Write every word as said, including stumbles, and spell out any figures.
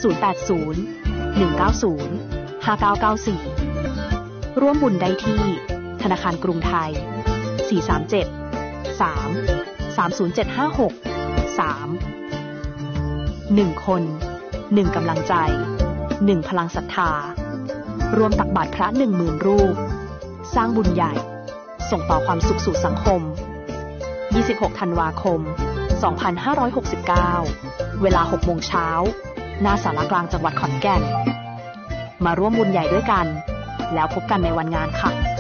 ศูนย์ แปด ศูนย์ หนึ่ง เก้า ศูนย์ ห้า เก้า เก้า สี่ ร่วมบุญได้ที่ธนาคารกรุงไทย สี่ สาม เจ็ด สาม สาม ศูนย์ เจ็ด ห้า หก สาม หนึ่ง คน หนึ่ง กำลังใจ หนึ่ง พลังศรัทธารวมตักบาตรพระ หนึ่งหมื่น รูปสร้างบุญใหญ่ส่งต่อความสุขสู่สังคมยี่สิบหกธันวาคมสองพันห้าร้อยหกสิบเก้าเวลา หก โมงเช้าหน้าศาลากลางจังหวัดขอนแก่นมาร่วมบุญใหญ่ด้วยกันแล้วพบกันในวันงานค่ะ